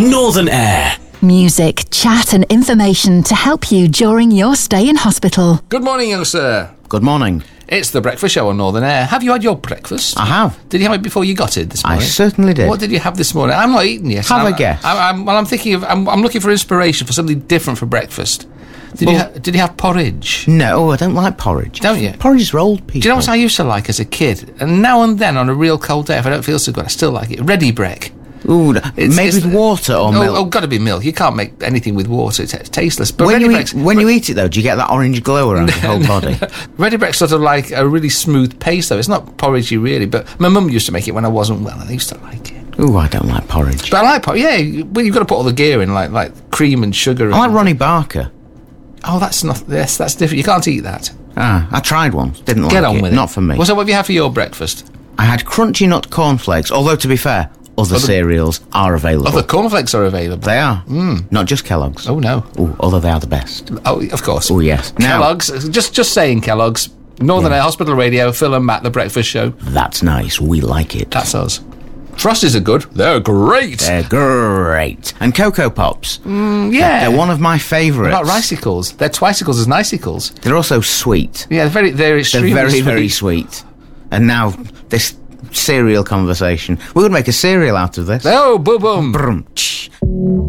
Northern Air. Music, chat and information to help you during your stay in hospital. Good morning, young sir. Good morning. It's the breakfast show on Northern Air. Have you had your breakfast? I have. Did you have it before you got it this morning? I certainly did. What did you have this morning? I'm not eating yet. Have a guess. I'm thinking of. I'm looking for inspiration for something different for breakfast. Did you have porridge? No, I don't like porridge. Don't you? Porridge is for old people. Do you know what I used to like as a kid? And now and then, on a real cold day, if I don't feel so good, I still like it. Ready break. Ooh, made with water or milk? Oh, got to be milk. You can't make anything with water. It's tasteless. But when you eat it, though, do you get that orange glow around your whole body? Ready break's sort of like a really smooth paste, though. It's not porridgey, really. But my mum used to make it when I wasn't well, and I used to like it. Ooh, I don't like porridge. But I like porridge. Yeah, well, you've got to put all the gear in, like cream and sugar. I like Ronnie Barker. Oh, that's not. Yes, that's different. You can't eat that. I tried once. Didn't like it. Get on with it. Not for me. Well, so what have you had for your breakfast? I had crunchy nut cornflakes, although, to be fair, other cereals are available. Other cornflakes are available. They are. Not just Kellogg's. Oh, no. Ooh, although they are the best. Oh, of course. Oh, yes. Now, Kellogg's. Just saying Kellogg's. Northern Air Hospital Radio, Phil and Matt, The Breakfast Show. That's nice. We like it. That's us. Frosties are good. They're great. They're great. And Cocoa Pops. Yeah. They're one of my favourites. What about Ricicles? They're twicicles as nicicles. They're also sweet. Yeah, they're extremely They're very, sweet. very sweet. And now, this cereal conversation. We would make a cereal out of this. Oh, boom, boom. Brum.